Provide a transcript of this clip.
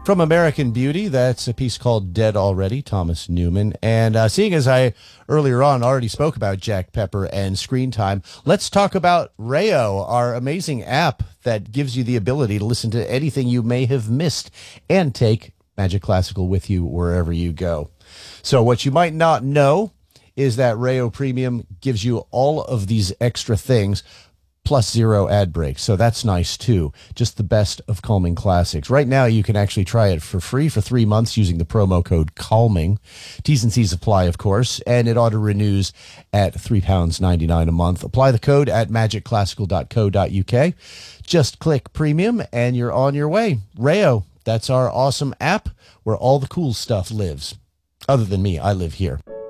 From American Beauty, that's a piece called Dead Already, Thomas Newman. And seeing as I earlier on already spoke about Jack Pepper and screen time, let's talk about Rayo, our amazing app that gives you the ability to listen to anything you may have missed and take Magic Classical with you wherever you go. So what you might not know is that Rayo Premium gives you all of these extra things plus 0 ad breaks. So that's nice too. Just the best of calming classics. Right now, you can actually try it for free for 3 months using the promo code CALMING. T's and C's apply, of course, and it auto renews at £3.99 a month. Apply the code at magicclassical.co.uk. Just click premium and you're on your way. Rayo, that's our awesome app where all the cool stuff lives. Other than me, I live here.